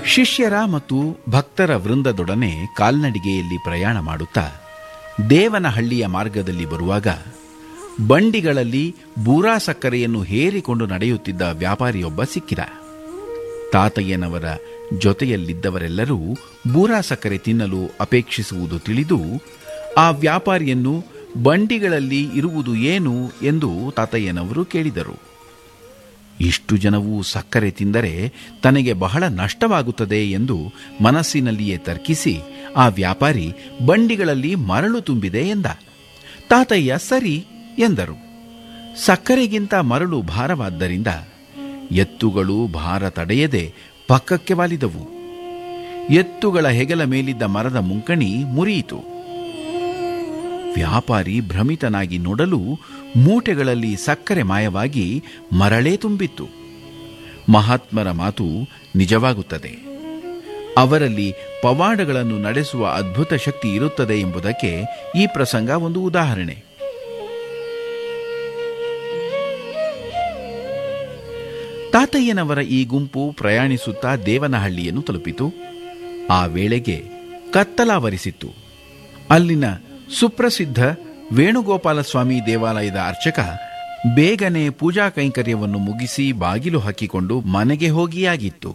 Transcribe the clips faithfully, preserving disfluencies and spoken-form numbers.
ಶಿಷ್ಯರ ಮತ್ತು ಭಕ್ತರ ವೃಂದದೊಡನೆ ಕಾಲ್ನಡಿಗೆಯಲ್ಲಿ ಪ್ರಯಾಣ ಮಾಡುತ್ತಾ ದೇವನಹಳ್ಳಿಯ ಮಾರ್ಗದಲ್ಲಿ ಬರುವಾಗ ಬಂಡಿಗಳಲ್ಲಿ ಬೂರಾ ಸಕ್ಕರೆಯನ್ನು ಹೇರಿಕೊಂಡು ನಡೆಯುತ್ತಿದ್ದ ವ್ಯಾಪಾರಿಯೊಬ್ಬ ಸಿಕ್ಕಿದ. ತಾತಯ್ಯನವರ ಜೊತೆಯಲ್ಲಿದ್ದವರೆಲ್ಲರೂ ಬೂರಾ ಸಕ್ಕರೆ ತಿನ್ನಲು ಅಪೇಕ್ಷಿಸುವುದು ತಿಳಿದು ಆ ವ್ಯಾಪಾರಿಯನ್ನು ಬಂಡಿಗಳಲ್ಲಿ ಇರುವುದು ಏನು ಎಂದು ತಾತಯ್ಯನವರು ಕೇಳಿದರು. ಇಷ್ಟು ಜನವು ಸಕ್ಕರೆ ತಿಂದರೆ ತನಗೆ ಬಹಳ ನಷ್ಟವಾಗುತ್ತದೆ ಎಂದು ಮನಸ್ಸಿನಲ್ಲಿಯೇ ತರ್ಕಿಸಿ ಆ ವ್ಯಾಪಾರಿ ಬಂಡಿಗಳಲ್ಲಿ ಮರಳು ತುಂಬಿದೆ ಎಂದ. ತಾತಯ್ಯ ಸರಿ ಎಂದರು. ಸಕ್ಕರೆಗಿಂತ ಮರಳು ಭಾರವಾದ್ದರಿಂದ ಎತ್ತುಗಳು ಭಾರ ತಡೆಯದೆ ಪಕ್ಕಕ್ಕೆ ವಾಲಿದವು. ಎತ್ತುಗಳ ಹೆಗಲ ಮೇಲಿದ್ದ ಮರದ ಮುಂಕಣಿ ಮುರಿಯಿತು. ವ್ಯಾಪಾರಿ ಭ್ರಮಿತನಾಗಿ ನೋಡಲು ಮೂಟೆಗಳಲ್ಲಿ ಸಕ್ಕರೆ ಮಾಯವಾಗಿ ಮರಳೇ ತುಂಬಿತ್ತು. ಮಹಾತ್ಮರ ಮಾತು ನಿಜವಾಗುತ್ತದೆ. ಅವರಲ್ಲಿ ಪವಾಡಗಳನ್ನು ನಡೆಸುವ ಅದ್ಭುತ ಶಕ್ತಿ ಇರುತ್ತದೆ ಎಂಬುದಕ್ಕೆ ಈ ಪ್ರಸಂಗ ಒಂದು ಉದಾಹರಣೆ. ತಾತಯ್ಯನವರ ಈ ಗುಂಪು ಪ್ರಯಾಣಿಸುತ್ತಾ ದೇವನಹಳ್ಳಿಯನ್ನು ತಲುಪಿತು. ಆ ವೇಳೆಗೆ ಕತ್ತಲಾವರಿಸಿತ್ತು. ಅಲ್ಲಿನ ಸುಪ್ರಸಿದ್ಧ ವೇಣುಗೋಪಾಲಸ್ವಾಮಿ ದೇವಾಲಯದ ಅರ್ಚಕ ಬೇಗನೆ ಪೂಜಾ ಕೈಂಕರ್ಯವನ್ನು ಮುಗಿಸಿ ಬಾಗಿಲು ಹಾಕಿಕೊಂಡು ಮನೆಗೆ ಹೋಗಿಯಾಗಿತ್ತು.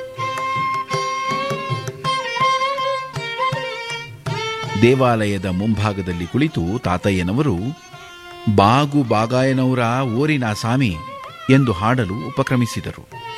ದೇವಾಲಯದ ಮುಂಭಾಗದಲ್ಲಿ ಕುಳಿತು ತಾತಯ್ಯನವರು ಬಾಗು ಬಾಗಾಯನವರ ಓರಿನ ಸಾಮಿ ಎಂದು ಹಾಡಲು ಉಪಕ್ರಮಿಸಿದರು.